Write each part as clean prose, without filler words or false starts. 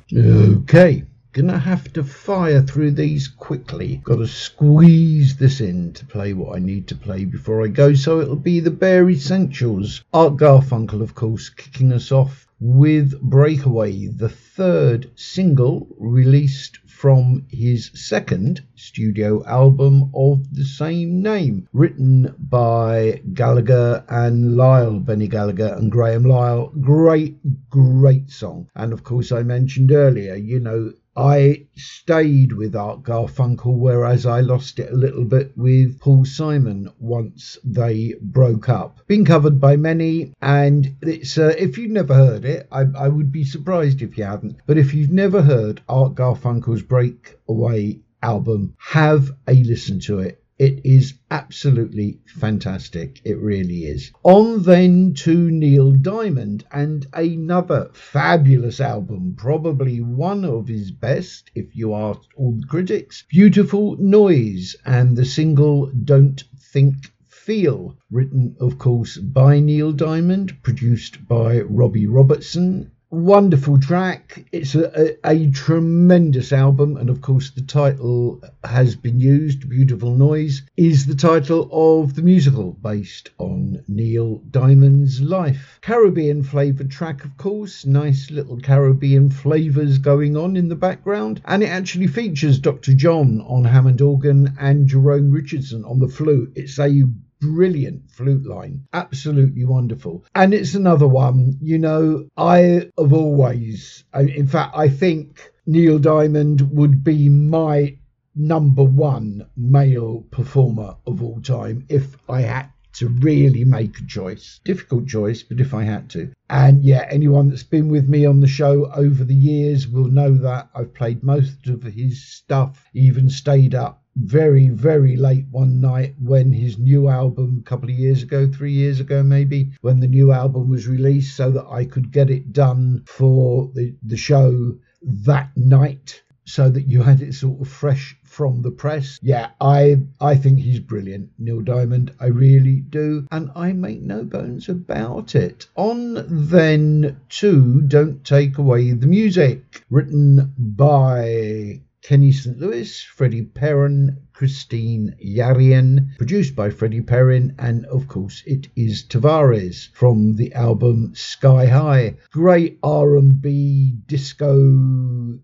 Okay, gonna have to fire through these quickly. Gotta squeeze this in to play what I need to play before I go, so it'll be the bare essentials. Art Garfunkel, of course, kicking us off with Breakaway, the third single released from his second studio album of the same name, written by Gallagher and Lyle, Benny Gallagher and Graham Lyle. Great song. And of course, I mentioned earlier, I stayed with Art Garfunkel, whereas I lost it a little bit with Paul Simon once they broke up. Been covered by many, and it's if you've never heard it, I would be surprised if you haven't. But if you've never heard Art Garfunkel's Breakaway album, have a listen to it. It is absolutely fantastic. It really is. On then to Neil Diamond and another fabulous album, probably one of his best, if you ask all the critics. Beautiful Noise and the single Don't Think Feel, written, of course, by Neil Diamond, produced by Robbie Robertson. Wonderful track. It's a tremendous album, and of course the title has been used. Beautiful Noise is the title of the musical based on Neil Diamond's life. Caribbean flavoured track, of course, nice little Caribbean flavours going on in the background, and it actually features Dr. John on Hammond organ and Jerome Richardson on the flute. It's a brilliant flute line, absolutely wonderful. And it's another one, I have always, in fact, I think Neil Diamond would be my number one male performer of all time if I had to really make a choice. Difficult choice, but if I had to. And yeah, anyone that's been with me on the show over the years will know that I've played most of his stuff, even stayed up very, very late one night when his new album, a couple of years ago, 3 years ago maybe, when the new album was released, so that I could get it done for the show that night, so that you had it sort of fresh from the press. Yeah, I think he's brilliant, Neil Diamond. I really do, and I make no bones about it. On then to Don't Take Away the Music, written by Kenny St. Louis, Freddie Perrin, Christine Yarian, produced by Freddie Perrin, and of course it is Tavares from the album Sky High. Great R&B, disco,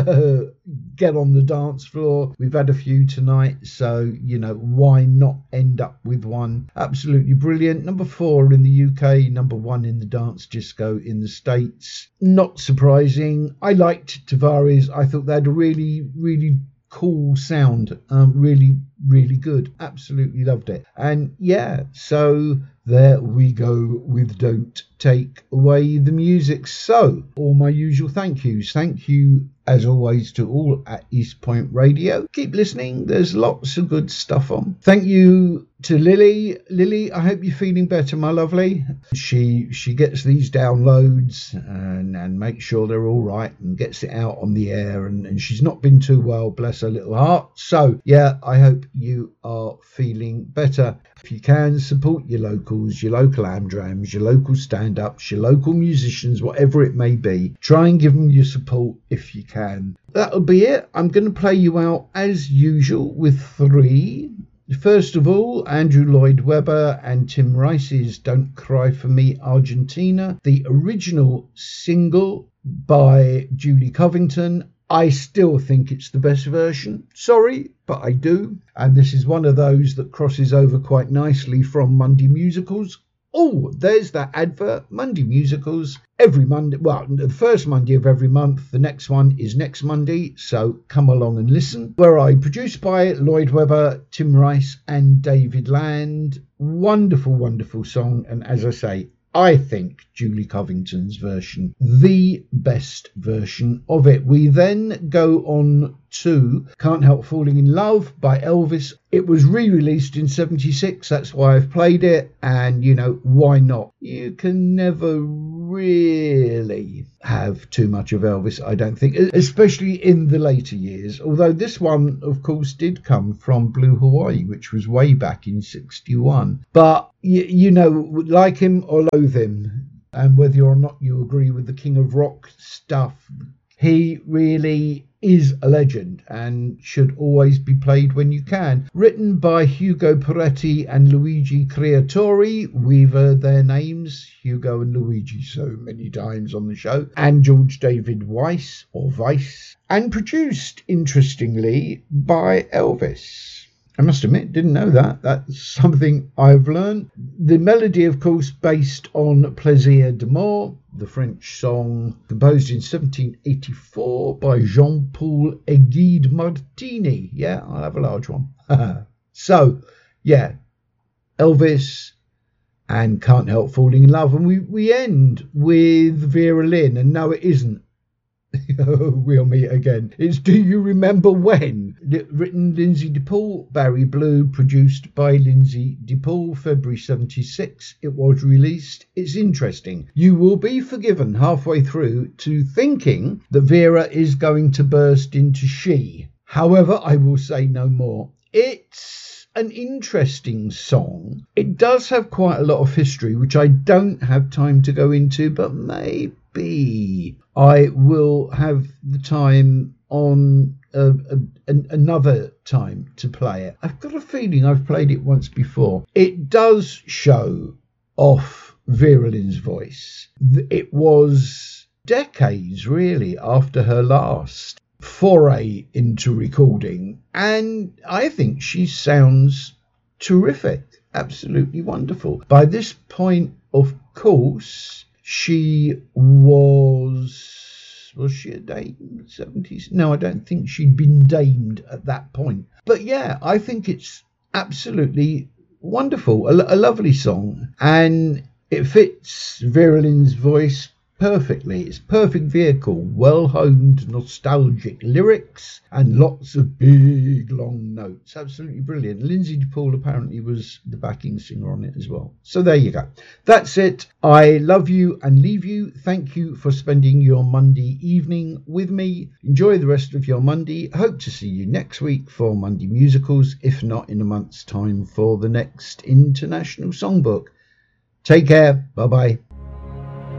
get on the dance floor. We've had a few tonight, so why not end up with one? Absolutely brilliant. Number 4 in the UK, number 1 in the dance disco in the States. Not surprising. I liked Tavares. I thought they had a really cool sound, really good. Absolutely loved it. And yeah, so there we go with Don't Take Away the Music. So all my usual thank yous. Thank you as always to all at East Point Radio. Keep listening, there's lots of good stuff on. Thank you to Lily, I hope you're feeling better, my lovely. She gets these downloads and makes sure they're all right and gets it out on the air, and she's not been too well, bless her little heart. So yeah, I hope you are feeling better. If you can, support your locals, your local Amdrams, your local stand-ups, your local musicians, whatever it may be. Try and give them your support if you can. That'll be it. I'm going to play you out as usual with 3. First of all, Andrew Lloyd Webber and Tim Rice's Don't Cry For Me Argentina, the original single by Julie Covington. I still think it's the best version. Sorry, but I do. And this is one of those that crosses over quite nicely from Monday Musicals. Oh, there's that advert. Monday Musicals every Monday. Well, the first Monday of every month. The next one is next Monday. So come along and listen. Where I produced by Lloyd Webber, Tim Rice and David Land. Wonderful, wonderful song. And as I say, I think Julie Covington's version, the best version of it. We then go on to Can't Help Falling in Love by Elvis. It was re-released in 76, that's why I've played it, and why not? You can never really have too much of Elvis, I don't think, especially in the later years, although this one of course did come from Blue Hawaii, which was way back in 61. But like him or loathe him, and whether or not you agree with the King of Rock stuff, He really is a legend and should always be played when you can. Written by Hugo Peretti and Luigi Creatori, weaver their names, Hugo and Luigi, so many times on the show, and George David Weiss, or Weiss, and produced, interestingly, by Elvis. I must admit, didn't know that. That's something I've learned. The melody, of course, based on Plaisir d'amour, the French song composed in 1784 by Jean-Paul Egide Martini. Yeah, I'll have a large one. So, yeah, Elvis and Can't Help Falling in Love. And we end with Vera Lynn. And no, it isn't We'll Meet Again. It's Do You Remember When? Written Lindsay DePaul, Barry Blue, produced by Lindsay DePaul, February 76. It was released. It's interesting. You will be forgiven halfway through to thinking that Vera is going to burst into She. However, I will say no more. It's an interesting song. It does have quite a lot of history, which I don't have time to go into, but maybe I will have the time on another time to play it. I've got a feeling I've played it once before. It does show off Vera Lynn's voice. It was decades, really, after her last foray into recording, and I think she sounds terrific, absolutely wonderful. By this point, of course, she was she a dame? 70s? No, I don't think she'd been damed at that point. But yeah, I think it's absolutely wonderful, a lovely song, and it fits Vera Lynn's voice perfectly. It's perfect vehicle, well-honed, nostalgic lyrics, and lots of big, long notes. Absolutely brilliant. Lindsay DePaul apparently was the backing singer on it as well. So there you go. That's it. I love you and leave you. Thank you for spending your Monday evening with me. Enjoy the rest of your Monday. Hope to see you next week for Monday Musicals, if not in a month's time for the next International Songbook. Take care. Bye-bye.